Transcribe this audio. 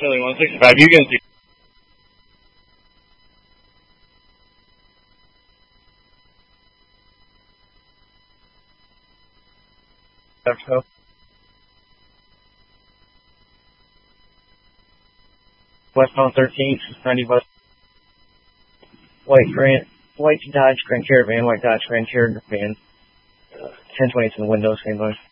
Chili 165, you can see. Westbound 13th, 90 West. White Dodge Grand Caravan, white Dodge Grand Caravan. 1020 in the windows, same line.